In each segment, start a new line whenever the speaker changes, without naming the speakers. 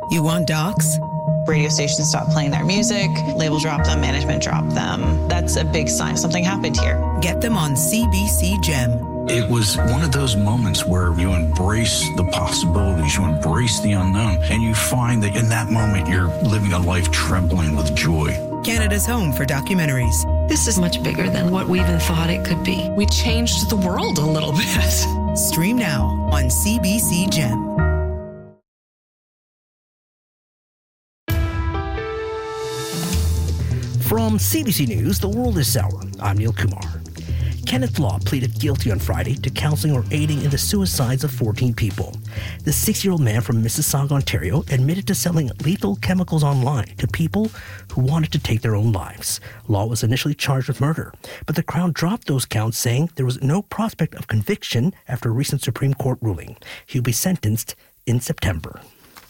You want docs?
Radio stations stop playing their music, label drop them, management drop them. That's a big sign something happened here.
Get them on CBC Gem.
It was one of those moments where you embrace the possibilities, you embrace the unknown, and you find that in that moment you're living a life trembling with joy.
Canada's home for documentaries.
This is much bigger than what we even thought it could be. We changed the world a little bit.
Stream now on CBC Gem.
From CBC News, The World is Sour. I'm Neil Kumar. Kenneth Law pleaded guilty on Friday to counseling or aiding in the suicides of 14 people. The 6-year-old man from Mississauga, Ontario, admitted to selling lethal chemicals online to people who wanted to take their own lives. Law was initially charged with murder, but the Crown dropped those counts, saying there was no prospect of conviction after a recent Supreme Court ruling. He'll be sentenced in September.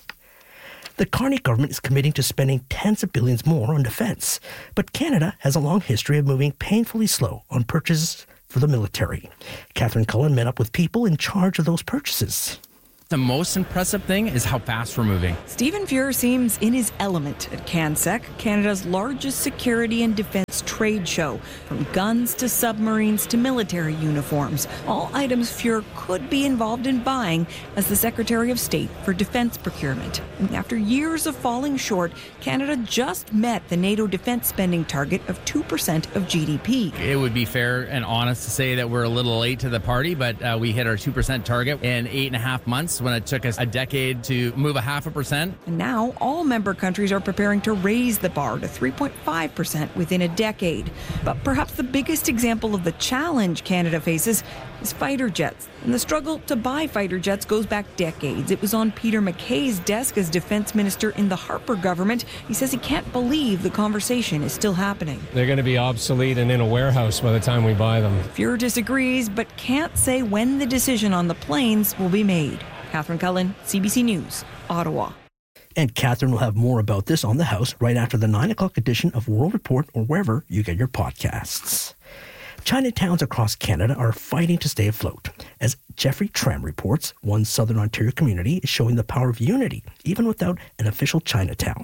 The Carney government is committing to spending tens of billions more on defense, but Canada has a long history of moving painfully slow on purchases for the military. Catherine Cullen met up with people in charge of those purchases.
The most impressive thing is how fast we're moving.
Stephen Fuhr seems in his element at CanSec, Canada's largest security and defense trade show. From guns to submarines to military uniforms, all items Fuhr could be involved in buying as the Secretary of State for Defense Procurement. And after years of falling short, Canada just met the NATO defense spending target of 2% of GDP.
It would be fair and honest to say that we're a little late to the party, but we hit our 2% target in 8.5 months when it took us a decade to move 0.5%.
And now all member countries are preparing to raise the bar to 3.5% within a decade. But perhaps the biggest example of the challenge Canada faces is fighter jets. And the struggle to buy fighter jets goes back decades. It was on Peter MacKay's desk as defense minister in the Harper government. He says he can't believe the conversation is still happening.
They're going to be obsolete and in a warehouse by the time we buy them.
Fuhr disagrees, but can't say when the decision on the planes will be made. Catherine Cullen, CBC News, Ottawa.
And Catherine will have more about this on the House right after the 9 o'clock edition of World Report or wherever you get your podcasts. Chinatowns across Canada are fighting to stay afloat. As Jeffrey Tram reports, one Southern Ontario community is showing the power of unity, even without an official Chinatown.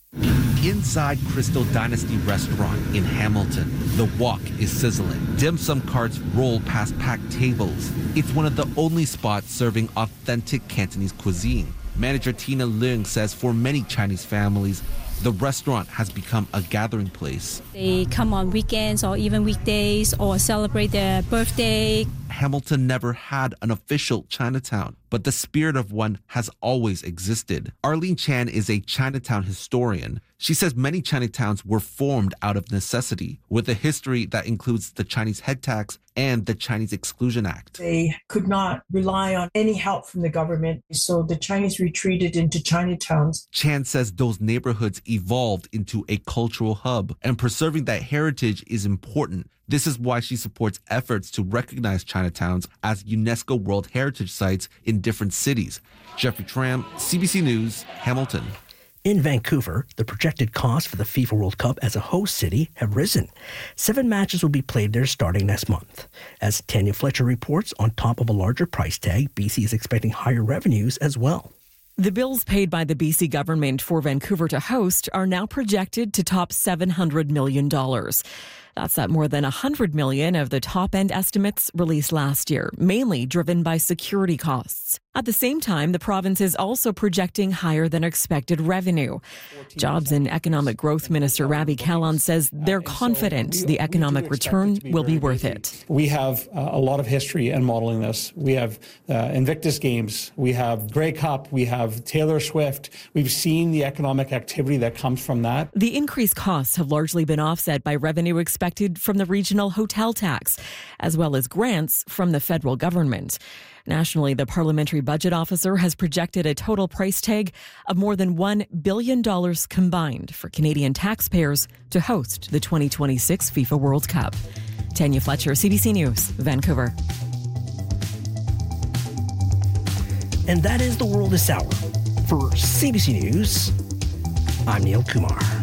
Inside Crystal Dynasty Restaurant in Hamilton, the wok is sizzling. Dim sum carts roll past packed tables. It's one of the only spots serving authentic Cantonese cuisine. Manager Tina Leung says for many Chinese families, the restaurant has become a gathering place.
They come on weekends or even weekdays or celebrate their birthday.
Hamilton never had an official Chinatown, but the spirit of one has always existed. Arlene Chan is a Chinatown historian. She says many Chinatowns were formed out of necessity, with a history that includes the Chinese head tax and the Chinese Exclusion Act.
They could not rely on any help from the government, so the Chinese retreated into Chinatowns.
Chan says those neighborhoods evolved into a cultural hub, and preserving that heritage is important. This is why she supports efforts to recognize Chinatowns as UNESCO World Heritage Sites in different cities. Jeffrey Tram, CBC News, Hamilton.
In Vancouver, the projected costs for the FIFA World Cup as a host city have risen. 7 matches will be played there starting next month. As Tanya Fletcher reports, on top of a larger price tag, BC is expecting higher revenues as well.
The bills paid by the BC government for Vancouver to host are now projected to top $700 million. That's at more than $100 million of the top-end estimates released last year, mainly driven by security costs. At the same time, the province is also projecting higher than expected revenue. Jobs and Economic Growth Minister Ravi Kahlon says they're confident the economic return will be worth it.
We have a lot of history in modeling this. We have Invictus Games, we have Grey Cup, we have Taylor Swift. We've seen the economic activity that comes from that.
The increased costs have largely been offset by revenue expected from the regional hotel tax, as well as grants from the federal government. Nationally, the Parliamentary Budget Officer has projected a total price tag of more than $1 billion combined for Canadian taxpayers to host the 2026 FIFA World Cup. Tanya Fletcher, CBC News, Vancouver.
And that is The World is Sour. For CBC News, I'm Neil Kumar.